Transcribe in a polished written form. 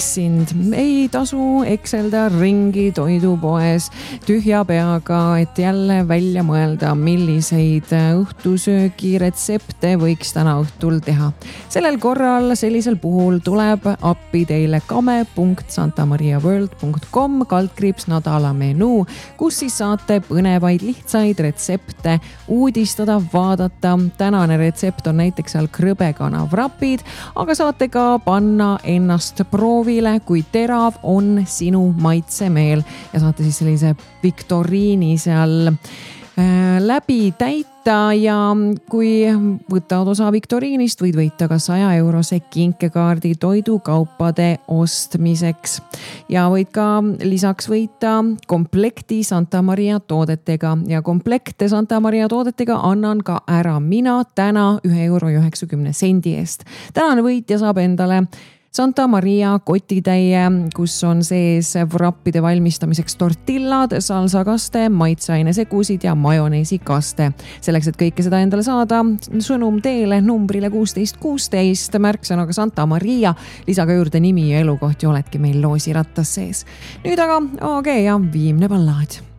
sind ei tasu ekselda ringi toidupoes tühja peaga, et jälle välja mõelda, milliseid õhtusöögi retsepte võiks täna õhtul teha. Sellel korral, sellisel puhul tuleb appi teile kame.santamariaworld.com /nädala menuu, kus siis saate põnevaid lihtsaid retsepte uudistada, vaadata. Tänane retsept on näiteks seal krõbekana vrapid, aga saate ka panna ennast proovile, kui terav on sinu maitsemeel ja saate siis sellise viktoriini seal läbi täita ja kui võtad osa viktoriinist, võid võita ka 100-eurose kinkekaardi toidukaupade ostmiseks ja võid ka lisaks võita komplekti Santa Maria toodetega ja komplekte Santa Maria toodetega annan ka ära mina täna €1.90 eest. Tänane võitja saab endale Santa Maria kotitäie, kus on sees vrappide valmistamiseks tortillad, salsakaste, maitseaine segusid ja majoneesikaste. Selleks, et kõike seda endale saada, sõnum teele numbrile 1616, märksõnaga Santa Maria, lisaga juurde nimi ja elukoht ja oledki meil loosirattas sees. Nüüd aga ja viimne ballaad.